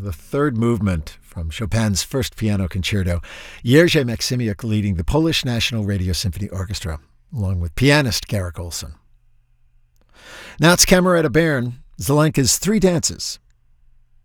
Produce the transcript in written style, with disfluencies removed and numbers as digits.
the third movement from Chopin's first piano concerto, Jerzy Maksimiuk leading the Polish National Radio Symphony Orchestra, along with pianist Garrick Olson. Now it's Cameretta Bern, Zelenka's Three Dances,